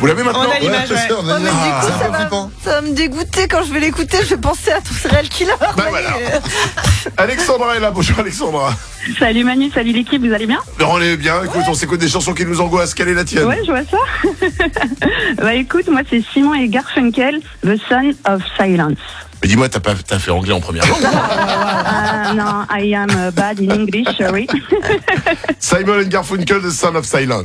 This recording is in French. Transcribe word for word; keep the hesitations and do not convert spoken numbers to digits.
Vous l'avez maintenant? On a l'image, Ouais, ouais. c'est ça, on a Oh, mais dit, du ah, coup, c'est ça un peu va, flippant. ça va me dégoûter quand je vais l'écouter. Je vais penser à tous ces réels killers. Ben voilà. Alexandra est là. Bonjour Alexandra. Salut Manu, salut l'équipe, vous allez bien? Ben, on est bien. Écoute, on s'écoute des chansons qui nous angoissent. Quelle est la tienne? Ouais, je vois ça. Bah écoute, moi c'est Simon et Garfunkel, The Son of Silence. Mais dis-moi, t'as pas t'as fait anglais en première langue? Ah non, I am bad in English, sorry. Simon and Garfunkel, The Son of Silence.